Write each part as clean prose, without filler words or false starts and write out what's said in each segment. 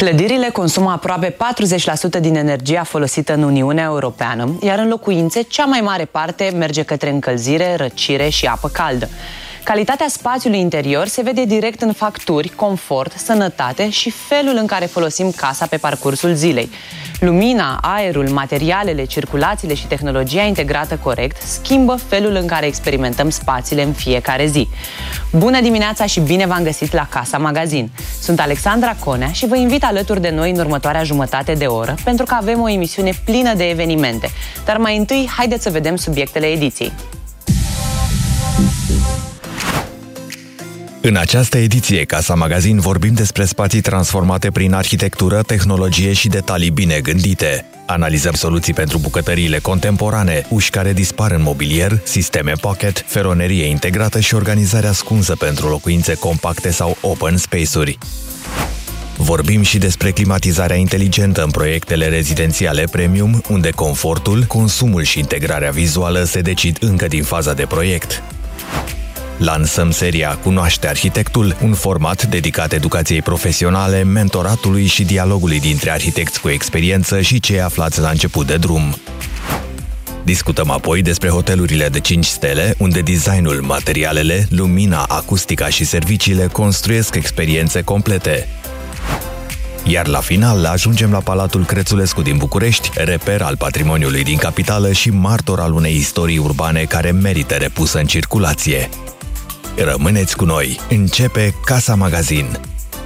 Clădirile consumă aproape 40% din energia folosită în Uniunea Europeană, iar în locuințe cea mai mare parte merge către încălzire, răcire și apă caldă. Calitatea spațiului interior se vede direct în facturi, confort, sănătate și felul în care folosim casa pe parcursul zilei. Lumina, aerul, materialele, circulațiile și tehnologia integrată corect schimbă felul în care experimentăm spațiile în fiecare zi. Bună dimineața și bine v-am găsit la Casa Magazin! Sunt Alexandra Conea și vă invit alături de noi în următoarea jumătate de oră pentru că avem o emisiune plină de evenimente. Dar mai întâi, haideți să vedem subiectele ediției. În această ediție Casa Magazin vorbim despre spații transformate prin arhitectură, tehnologie și detalii bine gândite. Analizăm soluții pentru bucătăriile contemporane, uși care dispar în mobilier, sisteme pocket, feronerie integrată și organizare ascunsă pentru locuințe compacte sau open space-uri. Vorbim și despre climatizarea inteligentă în proiectele rezidențiale premium, unde confortul, consumul și integrarea vizuală se decid încă din faza de proiect. Lansăm seria Cunoaște Arhitectul, un format dedicat educației profesionale, mentoratului și dialogului dintre arhitecți cu experiență și cei aflați la început de drum. Discutăm apoi despre hotelurile de 5 stele, unde designul, materialele, lumina, acustica și serviciile construiesc experiențe complete. Iar la final ajungem la Palatul Crețulescu din București, reper al patrimoniului din capitală și martor al unei istorii urbane care merită repusă în circulație. Rămâneți cu noi! Începe Casa Magazin!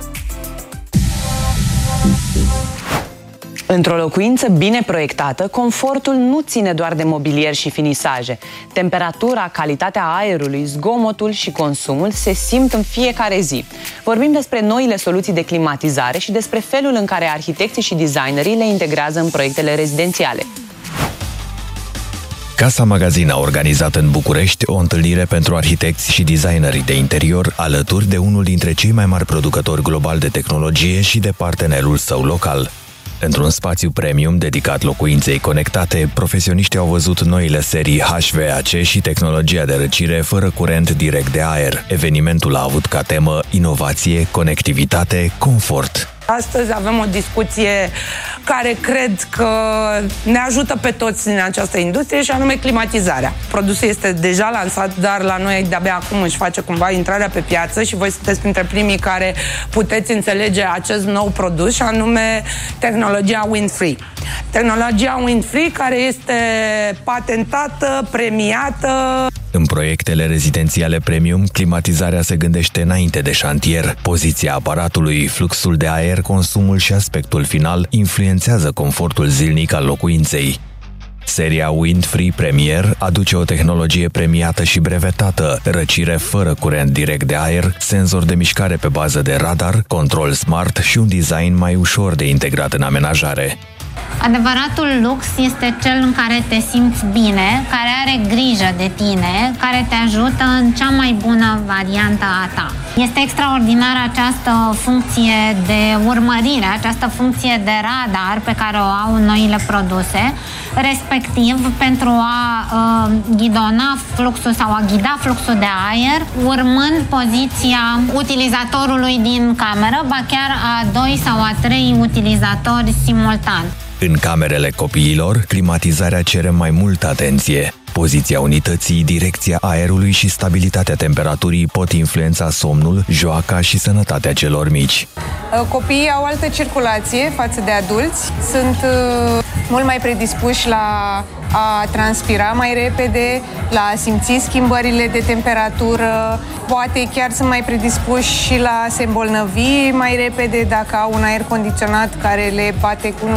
Într-o locuință bine proiectată, confortul nu ține doar de mobilier și finisaje. Temperatura, calitatea aerului, zgomotul și consumul se simt în fiecare zi. Vorbim despre noile soluții de climatizare și despre felul în care arhitecții și designerii le integrează în proiectele rezidențiale. Casa Magazin a organizat în București o întâlnire pentru arhitecți și designeri de interior alături de unul dintre cei mai mari producători globali de tehnologie și de partenerul său local. Într-un spațiu premium dedicat locuinței conectate, profesioniștii au văzut noile serii HVAC și tehnologia de răcire fără curent direct de aer. Evenimentul a avut ca temă inovație, conectivitate, confort. Astăzi avem o discuție care cred că ne ajută pe toți în această industrie și anume climatizarea. Produsul este deja lansat, dar la noi de-abia acum își face cumva intrarea pe piață și voi sunteți printre primii care puteți înțelege acest nou produs și anume tehnologia Wind-Free. Tehnologia Wind-Free care este patentată, premiată. În proiectele rezidențiale premium, climatizarea se gândește înainte de șantier. Poziția aparatului, fluxul de aer, consumul și aspectul final influențează confortul zilnic al locuinței. Seria Wind-Free Premier aduce o tehnologie premiată și brevetată, răcire fără curent direct de aer, senzor de mișcare pe bază de radar, control smart și un design mai ușor de integrat în amenajare. Adevăratul lux este cel în care te simți bine, care are grijă de tine, care te ajută în cea mai bună variantă a ta. Este extraordinară această funcție de urmărire, această funcție de radar pe care o au noile produse, respectiv pentru a ghidona fluxul sau a ghida fluxul de aer, urmând poziția utilizatorului din cameră, ba chiar a 2 sau a 3 utilizatori simultan. În camerele copiilor, climatizarea cere mai multă atenție. Poziția unității, direcția aerului și stabilitatea temperaturii pot influența somnul, joaca și sănătatea celor mici. Copiii au altă circulație față de adulți, sunt mult mai predispuși la a transpira mai repede, la a simți schimbările de temperatură, poate chiar sunt mai predispuși și la a se îmbolnăvi mai repede dacă au un aer condiționat care le bate cu,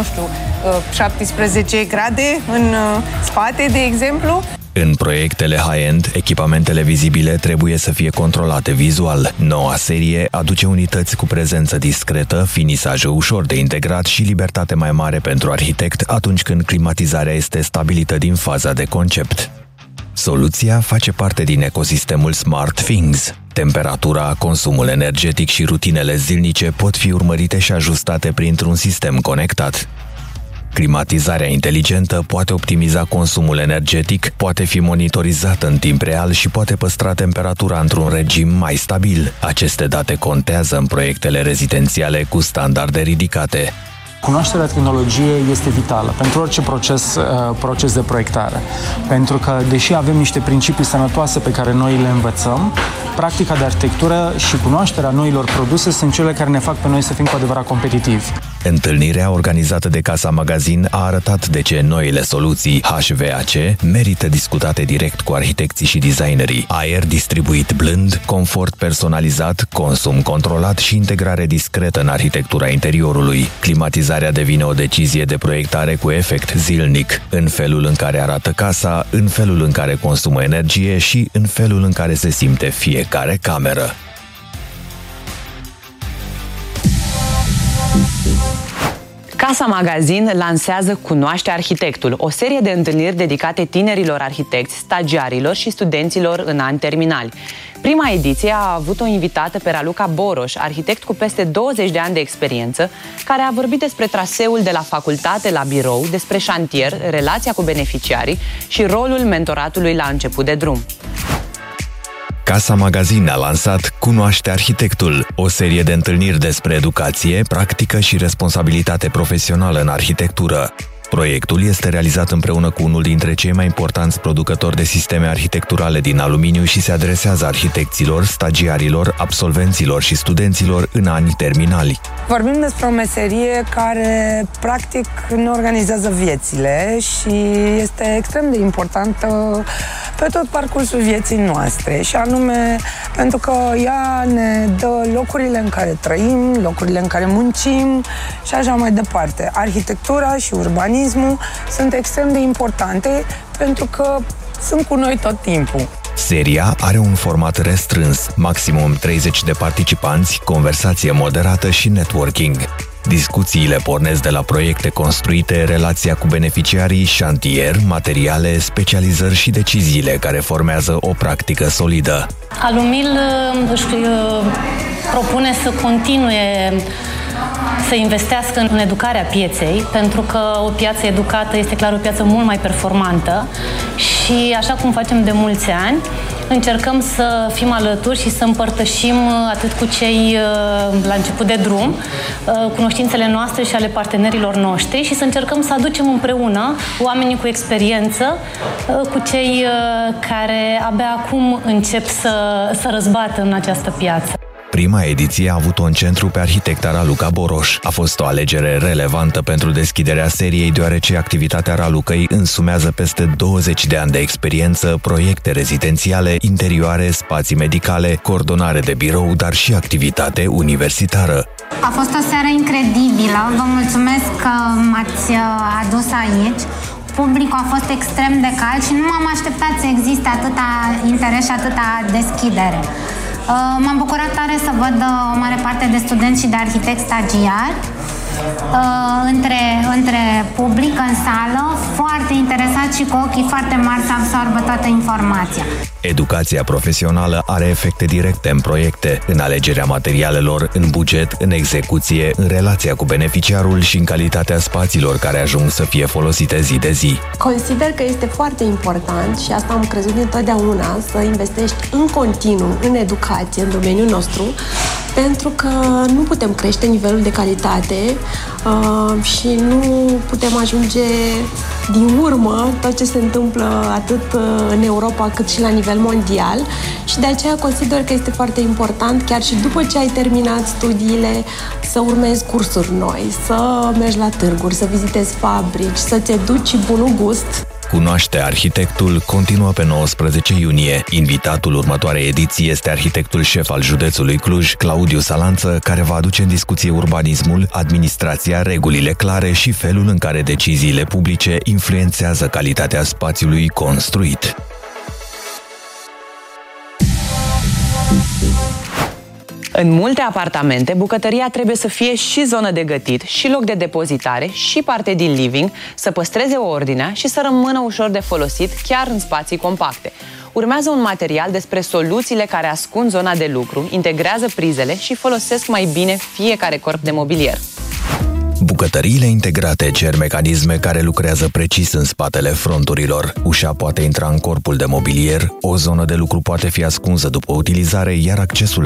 17 grade în spate, de exemplu. În proiectele high-end, echipamentele vizibile trebuie să fie controlate vizual. Noua serie aduce unități cu prezență discretă, finisaj ușor de integrat și libertate mai mare pentru arhitect atunci când climatizarea este stabilită din faza de concept. Soluția face parte din ecosistemul SmartThings. Temperatura, consumul energetic și rutinele zilnice pot fi urmărite și ajustate printr-un sistem conectat. Climatizarea inteligentă poate optimiza consumul energetic, poate fi monitorizată în timp real și poate păstra temperatura într-un regim mai stabil. Aceste date contează în proiectele rezidențiale cu standarde ridicate. Cunoașterea tehnologiei este vitală pentru orice proces de proiectare. Pentru că, deși avem niște principii sănătoase pe care noi le învățăm, practica de arhitectură și cunoașterea noilor produse sunt cele care ne fac pe noi să fim cu adevărat competitivi. Întâlnirea organizată de Casa Magazin a arătat de ce noile soluții HVAC merită discutate direct cu arhitecții și designerii. Aer distribuit blând, confort personalizat, consum controlat și integrare discretă în arhitectura interiorului. Climatizarea devine o decizie de proiectare cu efect zilnic, în felul în care arată casa, în felul în care consumă energie și în felul în care se simte fiecare cameră. Casa Magazin lansează Cunoaște Arhitectul, o serie de întâlniri dedicate tinerilor arhitecți, stagiarilor și studenților în ani terminali. Prima ediție a avut o invitată pe Raluca Boroș, arhitect cu peste 20 de ani de experiență, care a vorbit despre traseul de la facultate la birou, despre șantier, relația cu beneficiarii și rolul mentoratului la început de drum. Casa Magazin a lansat Cunoaște Arhitectul, o serie de întâlniri despre educație, practică și responsabilitate profesională în arhitectură. Proiectul este realizat împreună cu unul dintre cei mai importanți producători de sisteme arhitecturale din aluminiu și se adresează arhitecților, stagiarilor, absolvenților și studenților în ani terminali. Vorbim despre o meserie care, practic, ne organizează viețile și este extrem de importantă pe tot parcursul vieții noastre, și anume pentru că ea ne dă locurile în care trăim, locurile în care muncim și așa mai departe. Arhitectura și urbanismul sunt extrem de importante pentru că sunt cu noi tot timpul. Seria are un format restrâns, maximum 30 de participanți, conversație moderată și networking. Discuțiile pornesc de la proiecte construite, relația cu beneficiarii, șantier, materiale, specializări și deciziile care formează o practică solidă. Alumil își propune să continue să investească în educarea pieței, pentru că o piață educată este clar o piață mult mai performantă și, așa cum facem de mulți ani, încercăm să fim alături și să împărtășim atât cu cei la început de drum cunoștințele noastre și ale partenerilor noștri și să încercăm să aducem împreună oamenii cu experiență cu cei care abia acum încep să răzbată în această piață. Prima ediție a avut-o în centru pe arhitecta Raluca Boroș. A fost o alegere relevantă pentru deschiderea seriei, deoarece activitatea Ralucăi însumează peste 20 de ani de experiență, proiecte rezidențiale, interioare, spații medicale, coordonare de birou, dar și activitate universitară. A fost o seară incredibilă. Vă mulțumesc că m-ați adus aici. Publicul a fost extrem de cald și nu m-am așteptat să existe atâta interes și atâta deschidere. M-am bucurat tare să văd o mare parte de studenți și de arhitecți stagiari între public, în sală, foarte interesați și cu ochii foarte mari să absorbă toată informația. Educația profesională are efecte directe în proiecte, în alegerea materialelor, în buget, în execuție, în relația cu beneficiarul și în calitatea spațiilor care ajung să fie folosite zi de zi. Consider că este foarte important, și asta am crezut întotdeauna, să investești în continuu în educație, în domeniul nostru, pentru că nu putem crește nivelul de calitate și nu putem ajunge din urmă tot ce se întâmplă atât în Europa cât și la nivel mondial, și de aceea consider că este foarte important, chiar și după ce ai terminat studiile, să urmezi cursuri noi, să mergi la târguri, să vizitezi fabrici, să-ți educi bunul gust. Cunoaște Arhitectul continuă pe 19 iunie. Invitatul următoarei ediții este arhitectul șef al județului Cluj, Claudiu Salanță, care va aduce în discuție urbanismul, administrația, regulile clare și felul în care deciziile publice influențează calitatea spațiului construit. În multe apartamente, bucătăria trebuie să fie și zonă de gătit, și loc de depozitare, și parte din living, să păstreze ordinea și să rămână ușor de folosit chiar în spații compacte. Urmează un material despre soluțiile care ascund zona de lucru, integrează prizele și folosesc mai bine fiecare corp de mobilier. Bucătăriile integrate cer mecanisme care lucrează precis în spatele fronturilor. Ușa poate intra în corpul de mobilier, o zonă de lucru poate fi ascunsă după utilizare, iar accesul